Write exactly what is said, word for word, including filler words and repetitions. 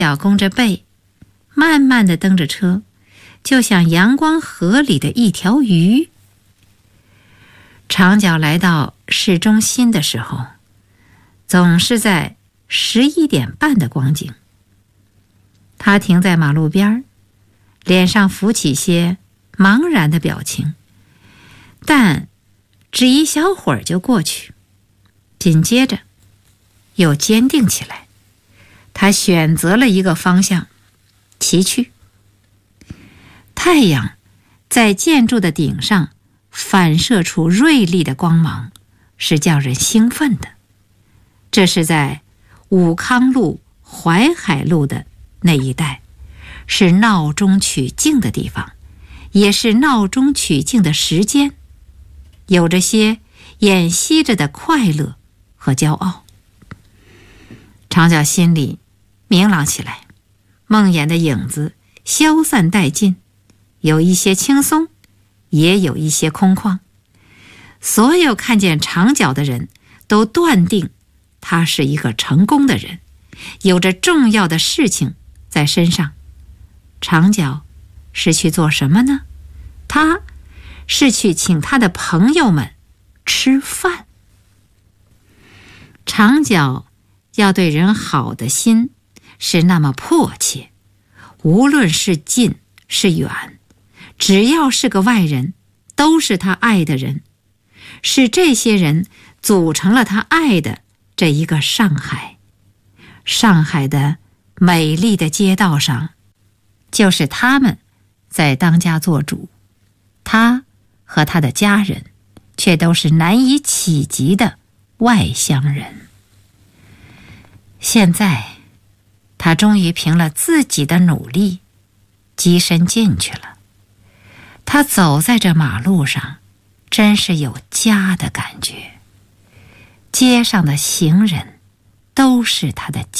脚弓着背，慢慢地蹬着车，就像阳光河里的一条鱼。长脚来到市中心的时候，总是在十一点半的光景。他停在马路边，脸上浮起些茫然的表情，但只一小会儿就过去，紧接着又坚定起来。他选择了一个方向骑去。太阳在建筑的顶上反射出锐利的光芒，是叫人兴奋的。这是在武康路、淮海路的那一带，是闹中取静的地方，也是闹中取静的时间，有着些掩息着的快乐和骄傲。长脚心里明朗起来，梦魇的影子消散殆尽，有一些轻松，也有一些空旷。所有看见长脚的人都断定他是一个成功的人，有着重要的事情在身上。长脚是去做什么呢？他是去请他的朋友们吃饭。长脚要对人好的心是那么迫切，无论是近是远，只要是个外人，都是他爱的人，是这些人组成了他爱的这一个上海。上海的美丽的街道上，就是他们在当家做主，他和他的家人却都是难以企及的外乡人。现在他终于凭了自己的努力跻身进去了。他走在这马路上，真是有家的感觉。街上的行人都是他的家。